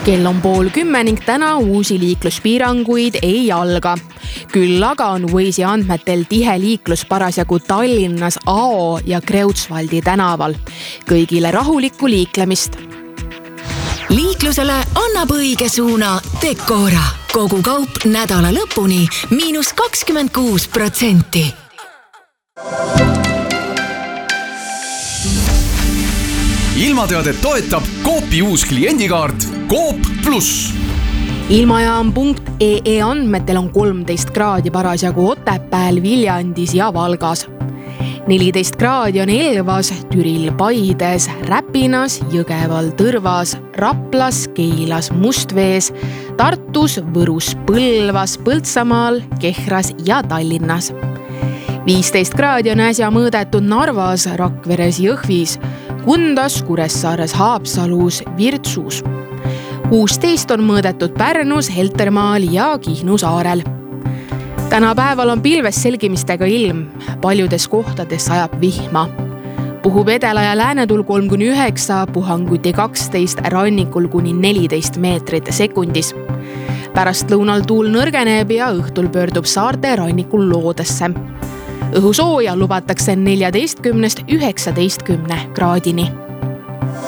Kell on 9:30 ning täna uusi liikluspiiranguid ei alga. Küll aga on Waze'i andmetel tihe liiklus parasjagu Tallinnas Ao ja Kreutzwaldi tänaval. Kõigile rahulikku liiklemist. Liiklusele annab õige suuna Decora. Kogu kaup nädala lõpuni –26%. Ilmateadet toetab Coopi uus kliendikaart Coop Plus. Ilmajaam.ee andmetel on 13 kraadi parasjagu Otepääl, Viljandis ja Valgas. 14 kraadi on Elvas, Türil, Paides, Räpinas, Jõgeval, Tõrvas, Raplas, Keilas, Mustvees, Tartus, Võrus, Põlvas, Põltsamaal, Kehras ja Tallinnas. 15 kraadi on äsja mõõdetud Narvas, Rakveres, Jõhvis, Kundas, Kuressaares, Haapsalus, Virtsus. 16 on mõõdetud Pärnus, Heltermaal ja Kihnu saarel. Täna päeval on pilves selgimistega ilm, paljudes kohtades sajab vihma. Puhub edela- ja läänetuul 3–9, puhanguti 12, rannikul kuni 14 meetrit sekundis. Pärast lõunal tuul nõrgeneb ja õhtul pöördub saarte rannikul loodesse. Õhusooja lubatakse 14–19 kraadini.